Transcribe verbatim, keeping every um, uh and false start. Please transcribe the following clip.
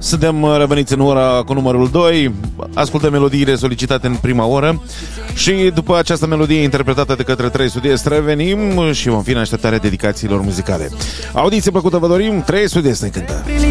Suntem reveniți în ora cu numărul doi. Ascultăm melodiile solicitate în prima oră. Și după această melodie interpretată de către trei Sud-Est, revenim și vom fi în așteptarea dedicațiilor muzicale. Audiție plăcută vă dorim, trei Sud-Est ne cântă.